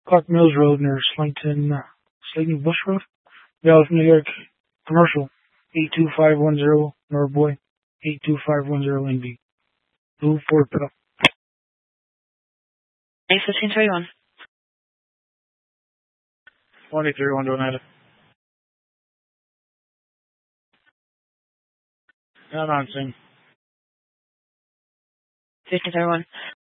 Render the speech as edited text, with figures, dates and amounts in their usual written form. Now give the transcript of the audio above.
Clark Mills Road near Slayton Bush Road. Dallas, New York. Commercial 82510 Norboy 82510 NB. Blue Ford pickup. 1531. 23 Donata. No nonsense. 1531.